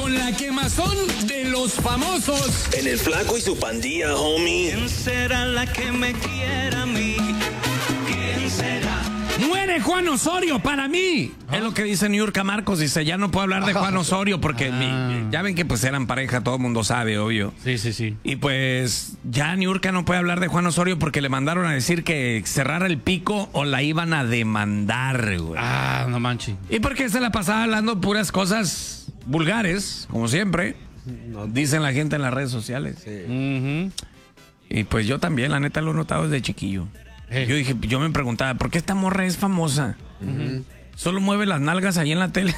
con la quemazón de los famosos. En el Flaco y su pandilla, homie. ¿Quién será la que me quiera a mí? ¿Quién será? Muere Juan Osorio para mí. Es lo que dice Niurka Marcos. Dice, ya no puedo hablar de Juan Osorio porque ya ven que pues eran pareja, todo el mundo sabe, obvio. Sí. Y pues ya Niurka no puede hablar de Juan Osorio porque le mandaron a decir que cerrara el pico o la iban a demandar, güey. No manches. Y porque se la pasaba hablando puras cosas vulgares, como siempre. Dicen la gente en las redes sociales. Sí. Y pues yo también, la neta, lo he notado desde chiquillo. Yo me preguntaba, ¿por qué esta morra es famosa? Solo mueve las nalgas ahí en la tele.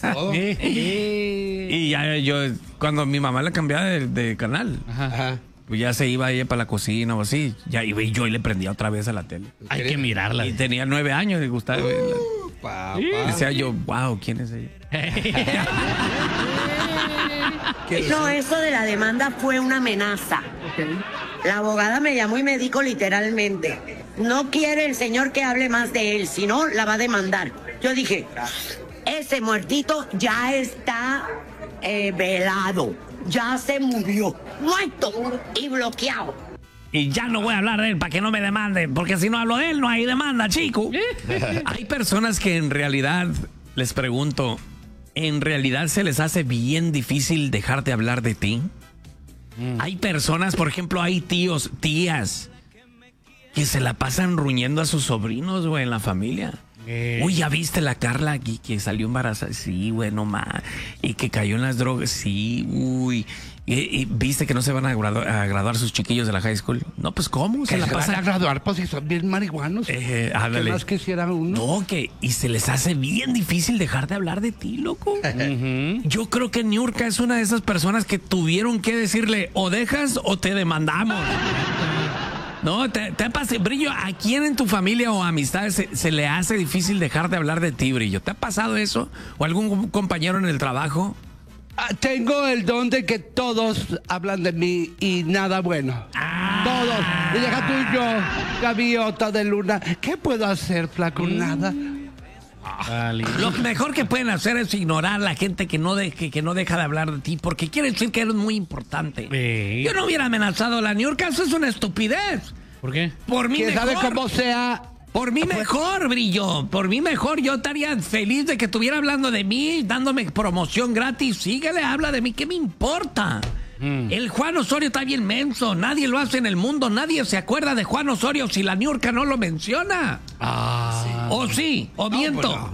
Y ya yo, cuando mi mamá la cambiaba de canal, pues ya se iba ella para la cocina o así. Ya iba yo y le prendía otra vez a la tele. Hay que mirarla. Y tenía 9 años y gustaba verla. Decía yo, wow, ¿quién es ella? No, eso de la demanda fue una amenaza. La abogada me llamó y me dijo literalmente, no quiere el señor que hable más de él, si no, la va a demandar. Yo dije, ese muertito ya está velado, ya se murió, muerto y bloqueado. Y ya no voy a hablar de él para que no me demanden, porque si no hablo de él no hay demanda, chico. Hay personas que en realidad, les pregunto, ¿en realidad se les hace bien difícil dejar de hablar de ti? Hay personas, por ejemplo, hay tíos, tías, que se la pasan ruñendo a sus sobrinos, güey, en la familia. Uy, ¿ya viste la Carla aquí que salió embarazada? Sí, güey, no más. Y que cayó en las drogas. Sí, uy. ¿Y viste que no se van a graduar sus chiquillos de la high school? No, pues ¿cómo? Se la pasan a graduar, pues si son bien marihuanos. ¿Qué más quisiera uno? No, y se les hace bien difícil dejar de hablar de ti, loco. Yo creo que Niurka es una de esas personas que tuvieron que decirle, o dejas o te demandamos. No, te pasa, Brillo, ¿a quién en tu familia o amistades se le hace difícil dejar de hablar de ti, Brillo? ¿Te ha pasado eso? ¿O algún compañero en el trabajo? Tengo el don de que todos hablan de mí y nada bueno. Todos. Y deja tú y yo, gaviota de luna. ¿Qué puedo hacer, Flaco? Nada. Lo mejor que pueden hacer es ignorar a la gente que no deja de hablar de ti, porque quiere decir que eres muy importante. Yo no hubiera amenazado a la Niurka, eso es una estupidez. ¿Por qué? Por mí ¿Quién mejor. sabe cómo sea? Por mí mejor, Brillo. Por mí mejor. Yo estaría feliz de que estuviera hablando de mí, dándome promoción gratis. Síguele, habla de mí. ¿Qué me importa? El Juan Osorio está bien menso. Nadie lo hace en el mundo. Nadie se acuerda de Juan Osorio si la Niurka no lo menciona. ¿O sí? ¿O miento?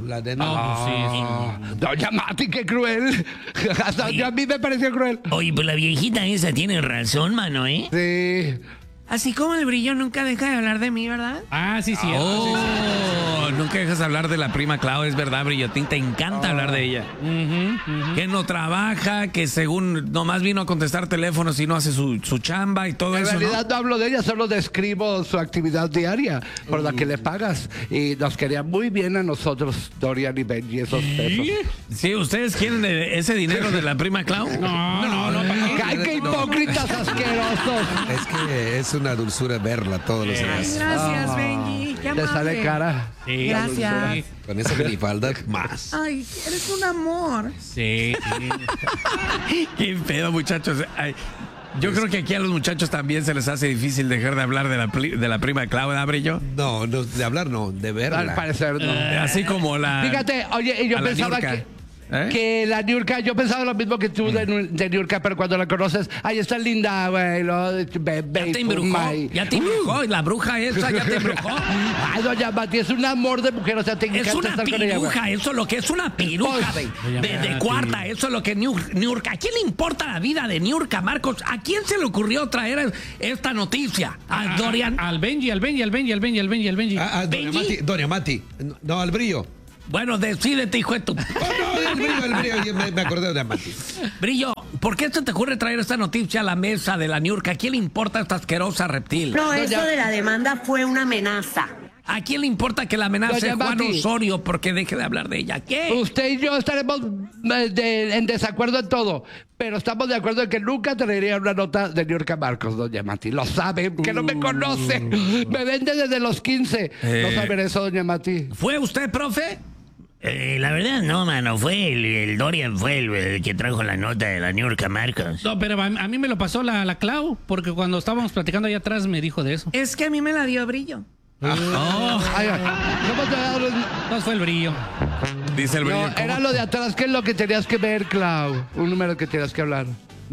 Doña Mati, qué cruel. Hasta a mí me pareció cruel. Oye, pues la viejita esa tiene razón, mano, ¿eh? Sí. Así como el Brillo nunca deja de hablar de mí, ¿verdad? Sí. Nunca dejas de hablar de la prima Clau, es verdad, Brillotín, te encanta hablar de ella. Que no trabaja, que según nomás vino a contestar teléfonos y no hace su chamba y todo eso, En realidad no hablo de ella, solo describo su actividad diaria por la que le pagas. Y nos quería muy bien a nosotros, Dorian y Benji, esos pesos. Sí, ¿ustedes quieren ese dinero de la prima Clau? No. ¡Ay, qué hipócritas asquerosos! Es que es una dulzura verla todos los días. Gracias, Benji. Qué Te sale cara. Sí. Gracias. Con esa minifalda, más. Ay, eres un amor. Sí. Qué pedo, muchachos. Ay, yo creo que aquí a los muchachos también se les hace difícil dejar de hablar de la prima Clau, ¿verdad, Brillo? No, de hablar no, de verla. Al parecer no. Así como la... Fíjate, oye, y yo a la pensaba Niurka. que la Niurka, yo pensaba lo mismo que tú de Niurka, pero cuando la conoces, ay, está linda, güey. Ya te embrujó, la bruja esa ya te embrujó. Ay, doña Mati, es un amor de mujer, o sea, te encanta Es una estar con ella, güey. piruja, eso es lo que es una piruja de cuarta, eso es lo que Niurka. ¿A quién le importa la vida de Niurka, Marcos? ¿A quién se le ocurrió traer esta noticia? ¿A Dorian? Al Benji. Doña Mati. No, al Brillo. Bueno, decídete, hijo de tu... El Brillo. Me acordé de Doña Mati. Brillo, ¿por qué se te ocurre traer esta noticia a la mesa de la Niurka? ¿A quién le importa esta asquerosa reptil? No, eso de la demanda fue una amenaza. ¿A quién le importa que la amenace Doña Juan Mati. Osorio porque deje de hablar de ella? ¿Qué? Usted y yo estaremos en desacuerdo en todo, pero estamos de acuerdo en que nunca traería una nota de Niurka Marcos, doña Mati. Lo sabe, que no me conoce. Me vende desde los 15. No saben eso, doña Mati. ¿Fue usted, profe? La verdad no, mano, fue el Dorian, fue el que trajo la nota de la New York Marcos. No, pero a mí me lo pasó la Clau, porque cuando estábamos platicando allá atrás me dijo de eso. Es que a mí me la dio Brillo. Ay, ay, ¿cómo te da los- Entonces fue el brillo. Dice el Brillo. No, era lo de atrás, ¿qué es lo que tenías que ver, Clau? Un número que tenías que hablar.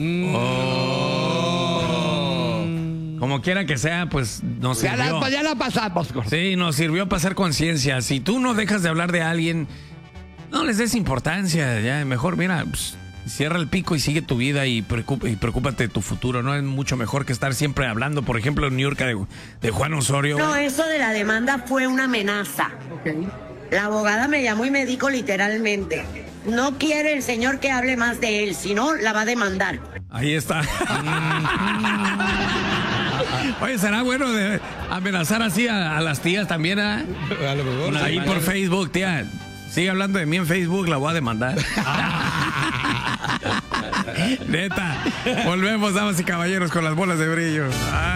Como quiera que sea, pues nos Ya sirvió. ya la pasamos, gordo. Sí, nos sirvió para hacer conciencia. Si tú no dejas de hablar de alguien, no les des importancia. Ya, mejor, mira, pues, cierra el pico y sigue tu vida y preocúpate de tu futuro. No es mucho mejor que estar siempre hablando, por ejemplo, en New York de Juan Osorio. No, eso de la demanda fue una amenaza. La abogada me llamó y me dijo literalmente, no quiere el señor que hable más de él, si no, la va a demandar. Ahí está. Oye, será bueno de amenazar así a las tías también, ¿eh? A lo mejor. Ahí por Facebook, tía. Sigue hablando de mí en Facebook, la voy a demandar. Neta. Volvemos, damas y caballeros, con las bolas de brillo.